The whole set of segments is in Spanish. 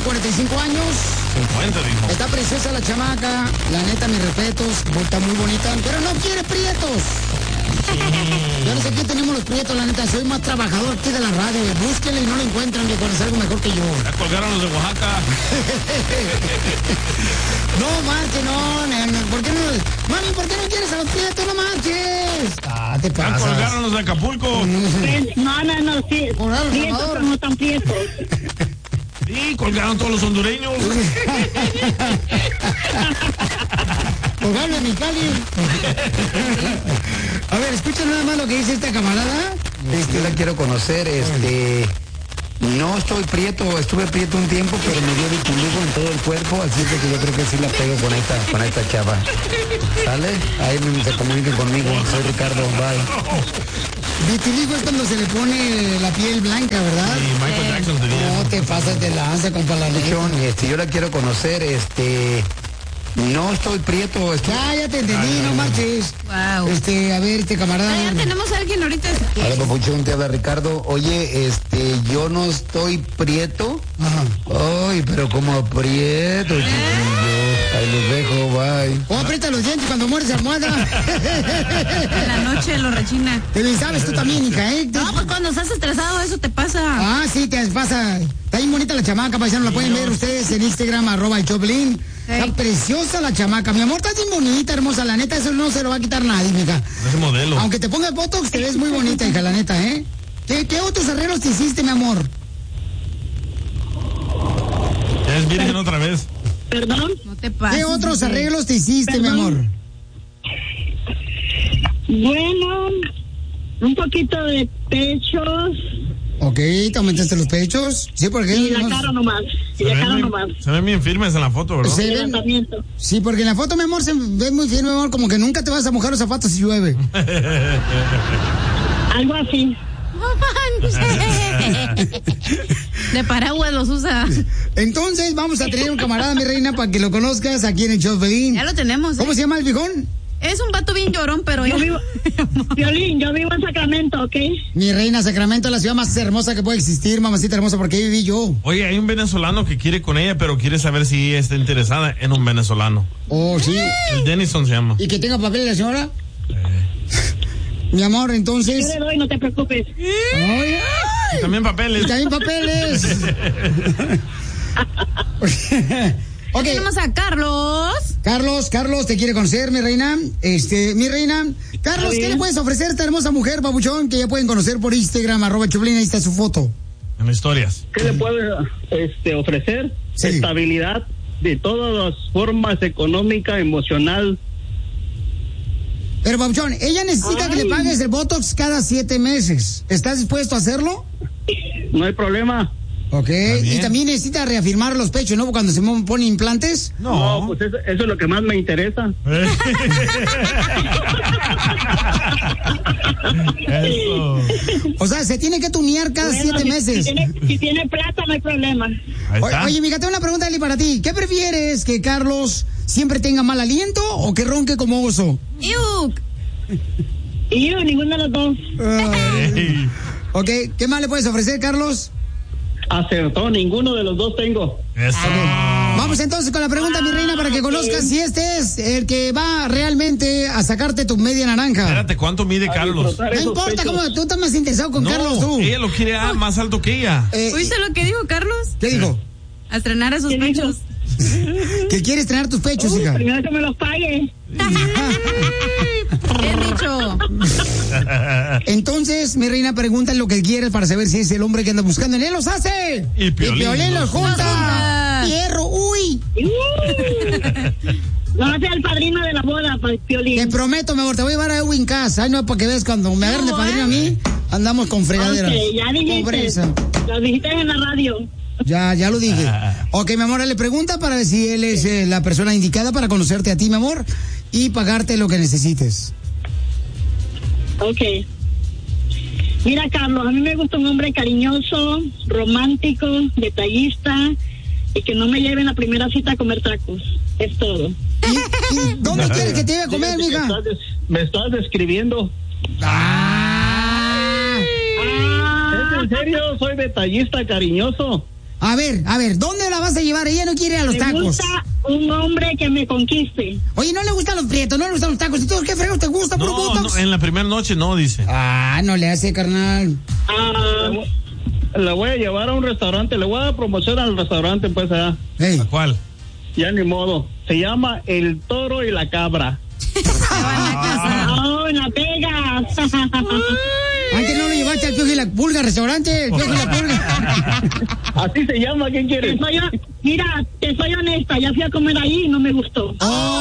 45 años. 50, dijo. Está preciosa la chamaca. La neta, mis respetos. Está muy bonita. Pero no quiere prietos. Yo no sé qué tenemos los prietos, la neta. Soy más trabajador aquí de la radio. Búsquenle y no lo encuentran, viejo. Es algo mejor que yo. Ya colgaron los de Oaxaca. No manches, no. ¿Por qué no? Mami, ¿por qué no quieres a los prietos? No manches. Ah, te Ya pasas. colgaron los de Acapulco. No, sí. Colgaron, Prietos, Salvador. pero no tan prietos. Sí, colgaron todos los hondureños. Colgaron en mi Cali. A ver, escucha nada más lo que dice esta camarada. Yo la quiero conocer, no estoy prieto, estuve prieto un tiempo, pero me dio vitiligo en todo el cuerpo, así es de que yo creo que sí la pego con esta chava. ¿Sale? Ahí se comuniquen conmigo, soy Ricardo, bye. Vitiligo es cuando se le pone la piel blanca, ¿verdad? Y Michael Jackson tenía. No te pasas de lanza, compa, la neta. John, yo la quiero conocer, no estoy prieto, Ya te entendí, no marches. Wow. A ver, camarada. Ya tenemos a alguien ahorita. Hola, papuchón, te habla Ricardo. Oye, yo no estoy prieto. Ajá. Ay, pero como prieto, chiquillo. Ahí los dejo, bye. O aprieta los dientes cuando mueres almohada. En la noche lo rechina. Pero sabes tú también, hija, ¿eh? No, pues cuando estás estresado eso te pasa. Ah, sí, te pasa. Está bien bonita la chamaca, paisano. La pueden ver ustedes en Instagram, @el_Choplin. Está preciosa la chamaca. Mi amor, estás bien bonita, hermosa. La neta, eso no se lo va a quitar nadie, mija. Ese modelo. Aunque te pongas botox, te ves muy bonita, hija, la neta, ¿eh? ¿Qué otros arreglos te hiciste, mi amor? Ya es virgen otra vez. ¿Perdón? No te pases. ¿Qué otros arreglos te hiciste, mi Perdón. amor? Bueno, un poquito de pechos Ok, ¿te aumentaste los pechos? Sí, porque... y la cara nomás. Se ven bien firmes en la foto, ¿verdad? Se ven- Levantamiento. Sí, porque en la foto, mi amor, se ve muy bien, mi amor, como que nunca te vas a mojar los zapatos si llueve. Algo así. No manches. De paraguas los usa. Entonces, vamos a tener un camarada, mi reina, para que lo conozcas aquí en el Choplin. Ya lo tenemos. ¿Cómo se llama el viejón? Es un vato bien llorón, pero Yo vivo, Violín, yo vivo en Sacramento, ¿ok? Mi reina, Sacramento, la ciudad más hermosa que puede existir, mamacita hermosa, porque ahí viví yo. Oye, hay un venezolano que quiere con ella, pero quiere saber si ella está interesada en un venezolano. Oh, sí. El Denison se llama. ¿Y que tenga papel la señora? Mi amor, Yo entonces... le doy, no te preocupes. Ay, Y también papeles. y también papeles. Ok, tenemos a Carlos. Carlos, te quiere conocer, mi reina. Mi reina. Carlos, ¿qué le puedes ofrecer a esta hermosa mujer, babuchón, que ya pueden conocer por Instagram, @Choplin, ahí está su foto? En historias. ¿Qué le puede ofrecer? Sí. Estabilidad de todas las formas, económica, emocional. Pero, babuchón, ella necesita que le pagues el Botox cada 7 meses. ¿Estás dispuesto a hacerlo? No hay problema. Ok, bien. y también necesita reafirmar los pechos, ¿no? Cuando se pone implantes. No, pues eso es lo que más me interesa. Eso. O sea, se tiene que tunear cada 7 meses. Si tiene plata, no hay problema. Ahí está. Oye, mija, tengo una pregunta, Eli, para ti. ¿Qué prefieres, que Carlos siempre tenga mal aliento o que ronque como oso? Iuk. Y yo, ninguno de los dos. Ey. Ok, ¿qué más le puedes ofrecer, Carlos? Acertó, ninguno de los dos tengo. Eso. Vamos entonces con la pregunta, mi reina, para que conozcas si este es el que va realmente a sacarte tu media naranja. Espérate, ¿cuánto mide Carlos? disfrutar No esos importa pechos. cómo tú estás más interesado con Carlos, tú. ella lo quiere más alto que ella. ¿Oíste lo que dijo Carlos? ¿Qué dijo? A estrenar esos ¿Qué dijo? pechos. Que quiere estrenar tus pechos, hija. Primero que me los pague. Bien dicho. Entonces, mi reina, pregunta lo que quieres para saber si es el hombre que anda buscando. ¡Él los hace! Y Piolín los los junta. ¡Fierro! ¡Uy! No va a ser el padrino de la boda, Te Piolín. prometo, mi amor, te voy a llevar a Edwin Cass. Ay, no, para que veas cuando me agarren de padrino a mí, andamos con fregaderas. Ok, ya dijiste. Pobreza. Lo dijiste en la radio. Ya lo dije. Ok, mi amor, le pregunta para ver si él es la persona indicada para conocerte a ti, mi amor, y pagarte lo que necesites. Ok. Mira, Carlos, a mí me gusta un hombre cariñoso, romántico, detallista y que no me lleve en la primera cita a comer tacos. Es todo. ¿Y dónde quieres que te lleve a comer, Fíjate que mija? me estás describiendo. ¿Es en serio? Soy detallista, cariñoso. A ver, ¿dónde la vas a llevar? Ella no quiere ir a los Me tacos. gusta un hombre que me conquiste. Oye, no le gustan los prietos, no le gustan los tacos. ¿Entonces qué fregos te gusta? ¿Puro No, botox? no, en la primera noche no, dice. Ah, no le hace, carnal. Ah, La voy a llevar a un restaurante, le voy a dar promoción al restaurante, pues allá. Ey. ¿A cuál? Ya ni modo. Se llama El Toro y la Cabra. oh, en Las Vegas. Antes no lo llevaste al Piojo y la Pulga restaurante, el Piojo y la Pulga. Así se llama, ¿quién quiere? Mira, te soy honesta, ya fui a comer ahí y no me gustó.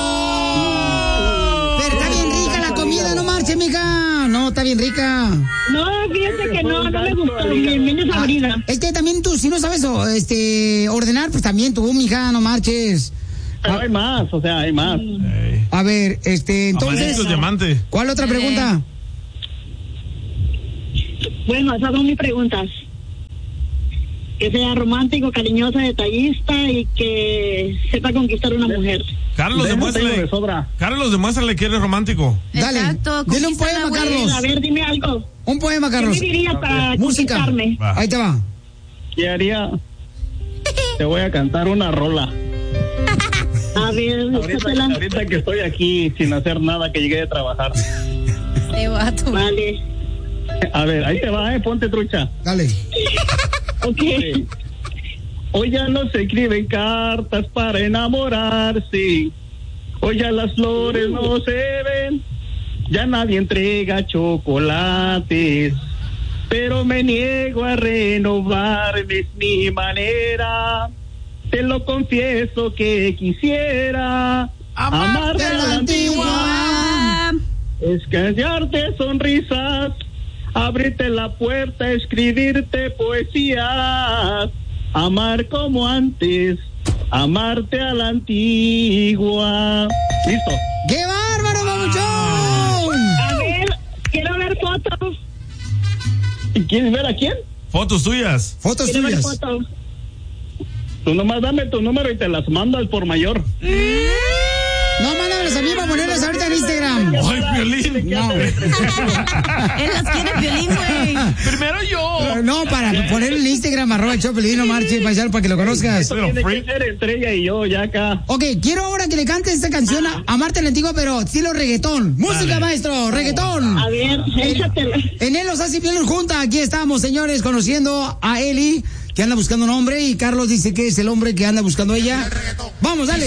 ¡Oh! Pero está bien rica la comida, no marches, mija. No, está bien rica. No, fíjate que no me gustó, bien desabrida. Es que también tú, si no sabes ordenar, pues también tú, mija, no marches. Pero hay más, o sea, hay más. Ey. A ver, entonces, Amarillos diamante. ¿cuál otra pregunta? Bueno, esas son mis preguntas. Que sea romántico, cariñoso, detallista y que sepa conquistar a una mujer. Carlos, Tengo demuéstrale. de sobra. Carlos, demuéstrale que eres romántico. Dale, Exacto, dile un conquístala, poema, güey. Carlos. A ver, dime algo. Un poema, ¿Qué Carlos. me dirías para Música. conquistarme? Va. Ahí te va. ¿Qué haría? Te voy a cantar una rola. A ver, escúchala. Ahorita que estoy aquí sin hacer nada, que llegué de trabajar. Este vato. Vale. A ver, ahí te va, ponte trucha. Dale. Ok. Hoy ya no se escriben cartas para enamorarse. Hoy ya las flores no se ven. Ya nadie entrega chocolates. Pero me niego a renovarme, es mi manera. Te lo confieso que quisiera amarte a la antigua. Escasearte sonrisas, abrirte la puerta, escribirte poesías, amar como antes, amarte a la antigua. ¿Listo? ¡Qué bárbaro, babuchón! A ver, quiero ver fotos. ¿Y quieres ver a quién? Fotos tuyas. Fotos Quiero ver tuyas. fotos. Tú nomás dame tu número y te las mando al por mayor. No, mándamelos a mí para ponerlos ahorita en Instagram. ¡Ay, Piolín! No. Él las quiere violín, güey. Primero yo. No, para ponerlo en Instagram, @Chopelín, no marche, paisano, para que lo conozcas. Pero Tiene free. que ser Estrella y yo ya acá. Ok, quiero ahora que le cantes esta canción a Marte la Antigua, pero estilo reggaetón. Música, Dale. maestro, reggaetón. A ver, échatela. En él los hace bien junta. Aquí estamos, señores, conociendo a Eli, que anda buscando un hombre, y Carlos dice que es el hombre que anda buscando a ella. Vamos, dale.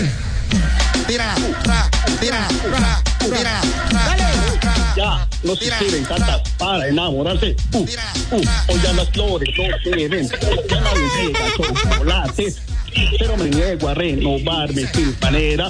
Ya, no se escriben cartas para enamorarse. Hoy ya las flores no se ven. Ya nadie llega chocolates. Pero me niego a renovarme sin manera.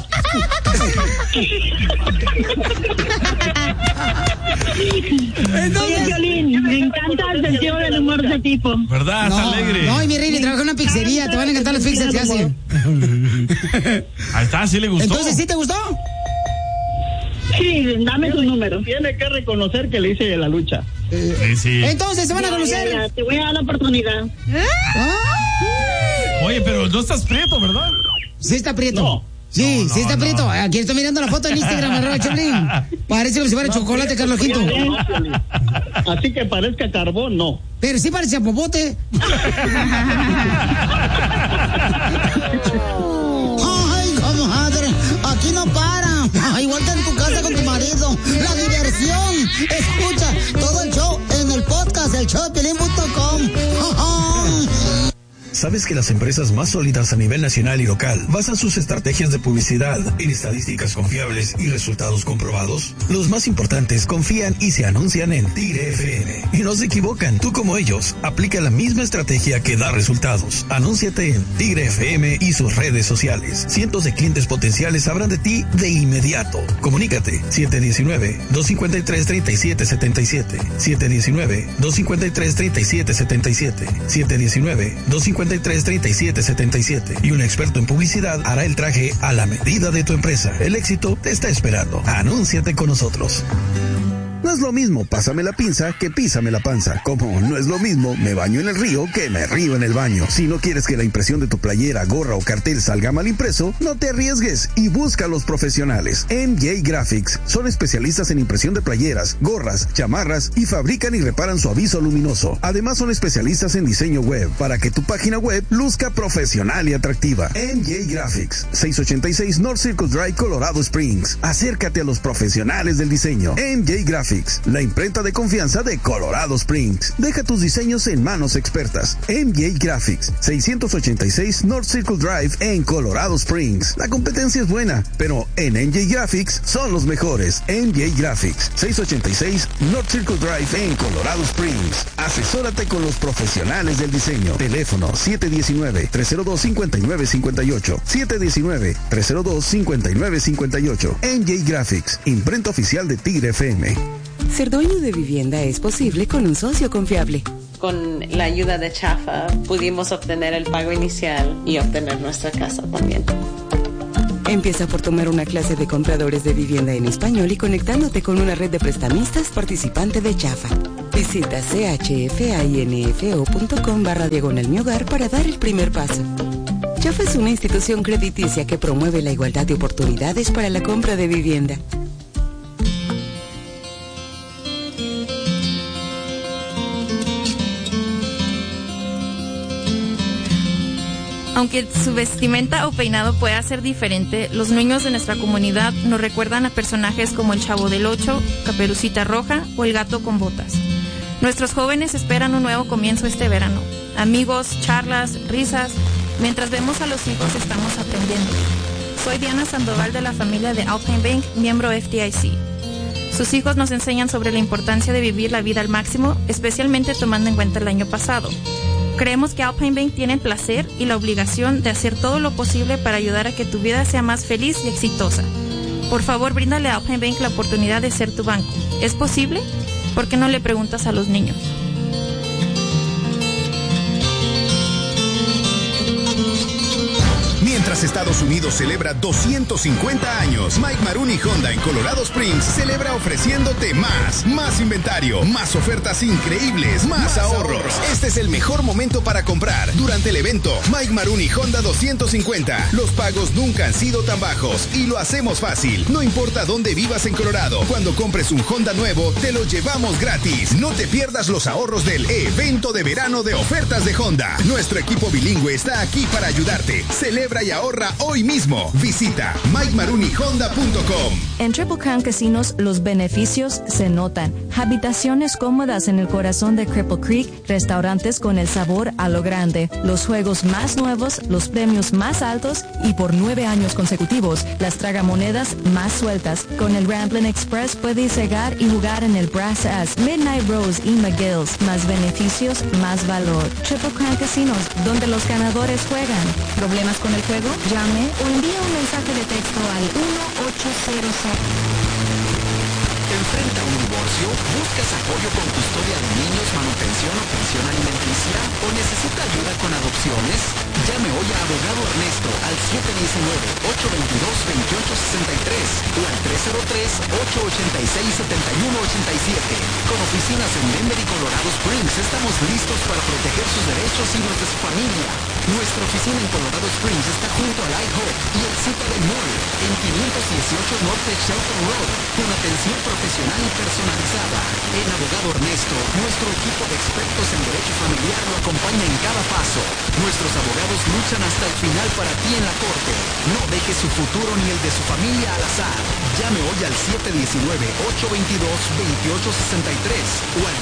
Oye, Violín, me encanta el sentido del humor de ese tipo. ¿Verdad? Está No, alegre. no, y mi reina, trabaja en una pizzería. Te van a encantar las pizzas que hacen. Ahí está, sí le gustó. Entonces, ¿sí te gustó? Sí, dame tu número. Tiene que reconocer que le hice de la lucha. Sí, sí. Entonces, se van a conocer. Ya, te voy a dar la oportunidad. Oye, pero no estás prieto, ¿verdad? Sí está prieto. No. Sí, No, sí está no. prieto. Aquí estoy mirando la foto en Instagram, @Choplin. Parece como si fuera chocolate, Carlojito. Así que parezca carbón, no. Pero sí parece a popote. Ay, comadre, aquí no para. Igual que en tu casa con tu marido. La diversión. Escucha todo el show en el podcast, elshowdepiolín.com. ¿Sabes que las empresas más sólidas a nivel nacional y local basan sus estrategias de publicidad en estadísticas confiables y resultados comprobados? Los más importantes confían y se anuncian en Tigre FM. Y no se equivocan, tú como ellos, aplica la misma estrategia que da resultados. Anúnciate en Tigre FM y sus redes sociales. Cientos de clientes potenciales sabrán de ti de inmediato. Comunícate 719-253-3777. 719-253-3777. 719-253-3777 y un experto en publicidad hará el traje a la medida de tu empresa. El éxito te está esperando. Anúnciate con nosotros. No es lo mismo pásame la pinza que písame la panza. Como no es lo mismo me baño en el río que me río en el baño. Si no quieres que la impresión de tu playera, gorra o cartel salga mal impreso, no te arriesgues y busca a los profesionales. MJ Graphics son especialistas en impresión de playeras, gorras, chamarras y fabrican y reparan su aviso luminoso. Además son especialistas en diseño web para que tu página web luzca profesional y atractiva. MJ Graphics, 686 North Circle Drive, Colorado Springs. Acércate a los profesionales del diseño. MJ Graphics, la imprenta de confianza de Colorado Springs. Deja tus diseños en manos expertas. MJ Graphics, 686 North Circle Drive en Colorado Springs. La competencia es buena, pero en MJ Graphics son los mejores. MJ Graphics, 686 North Circle Drive en Colorado Springs. Asesórate con los profesionales del diseño. Teléfono 719-302-5958. 719-302-5958. MJ Graphics, imprenta oficial de Tigre FM. Ser dueño de vivienda es posible con un socio confiable. Con la ayuda de Chafa pudimos obtener el pago inicial y obtener nuestra casa también. Empieza por tomar una clase de compradores de vivienda en español y conectándote con una red de prestamistas participante de Chafa. Visita chfainfo.com/mihogar para dar el primer paso. Chafa es una institución crediticia que promueve la igualdad de oportunidades para la compra de vivienda. Aunque su vestimenta o peinado pueda ser diferente, los niños de nuestra comunidad nos recuerdan a personajes como el Chavo del Ocho, Caperucita Roja o el Gato con Botas. Nuestros jóvenes esperan un nuevo comienzo este verano. Amigos, charlas, risas. Mientras vemos a los hijos estamos aprendiendo. Soy Diana Sandoval de la familia de Alpine Bank, miembro FDIC. Sus hijos nos enseñan sobre la importancia de vivir la vida al máximo, especialmente tomando en cuenta el año pasado. Creemos que Alpine Bank tiene el placer y la obligación de hacer todo lo posible para ayudar a que tu vida sea más feliz y exitosa. Por favor, bríndale a Alpine Bank la oportunidad de ser tu banco. ¿Es posible? ¿Por qué no le preguntas a los niños? Mientras Estados Unidos celebra 250 años, Mike Maroney Honda en Colorado Springs celebra ofreciéndote más inventario, más ofertas increíbles, más ahorros. Este es el mejor momento para comprar. Durante el evento, Mike Maroney Honda 250. Los pagos nunca han sido tan bajos y lo hacemos fácil. No importa dónde vivas en Colorado, cuando compres un Honda nuevo, te lo llevamos gratis. No te pierdas los ahorros del evento de verano de ofertas de Honda. Nuestro equipo bilingüe está aquí para ayudarte. Celebra y ahorra hoy mismo. Visita MikeMaroneyHonda.com. En Triple Crown Casinos, los beneficios se notan. Habitaciones cómodas en el corazón de Cripple Creek, restaurantes con el sabor a lo grande, los juegos más nuevos, los premios más altos y por 9 años consecutivos, las tragamonedas más sueltas. Con el Ramblin' Express puedes llegar y jugar en el Brass Ass, Midnight Rose y McGill's. Más beneficios, más valor. Triple Crown Casinos, donde los ganadores juegan. ¿Problemas con el juego? Llame o envíe un mensaje de texto al 1800. ¿Enfrenta un divorcio? ¿Buscas apoyo con custodia de niños, manutención o pensión alimenticia? ¿O necesita ayuda con adopciones? Llame hoy a Abogado Ernesto al 719-822-2863 o al 303-886-7187. Con oficinas en Denver y Colorado Springs, estamos listos para proteger sus derechos y los de su familia. Nuestra oficina en Colorado Springs está junto al iHope y el Citadel Mall en 518 North Shelton Road, con atención profesional y personalizada. En Abogado Ernesto, nuestro equipo de expertos en derecho familiar lo acompaña en cada paso. Nuestros abogados luchan hasta el final para ti en la corte. No deje su futuro ni el de su familia al azar. Llame hoy al 719-822-2863 o al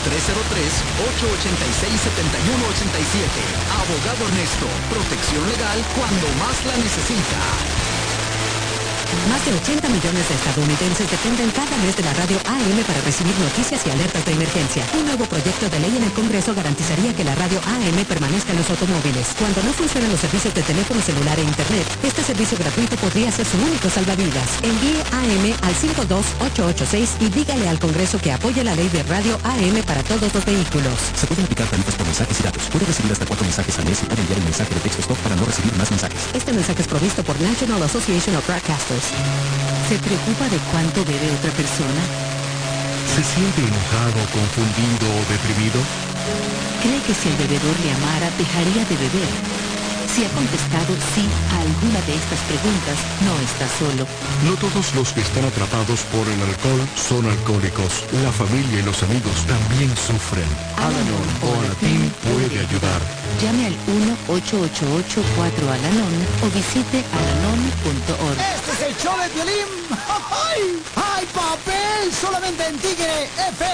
303-886-7187. Abogado Ernesto, protección legal cuando más la necesita. Más de 80 millones de estadounidenses dependen cada mes de la radio AM para recibir noticias y alertas de emergencia. Un nuevo proyecto de ley en el Congreso garantizaría que la radio AM permanezca en los automóviles. Cuando no funcionan los servicios de teléfono celular e internet, este servicio gratuito podría ser su único salvavidas. Envíe AM al 52886 y dígale al Congreso que apoya la ley de radio AM para todos los vehículos. Se pueden aplicar tarifas por mensajes y datos. Puede recibir hasta 4 mensajes al mes y puede enviar un mensaje de texto stop para no recibir más mensajes. Este mensaje es provisto por National Association of Broadcasters. ¿Se preocupa de cuánto bebe otra persona? ¿Se siente enojado, confundido o deprimido? ¿Cree que si el bebedor le amara, dejaría de beber? Si ha contestado sí a alguna de estas preguntas, no está solo. No todos los que están atrapados por el alcohol son alcohólicos. La familia y los amigos también sufren. Al-Anon o Alatín puede ayudar. Llame al 1-888-4-ALANON o visite alanon.org. Este es el show de Piolín. ¡Ay, papel! Solamente en Tigre FM.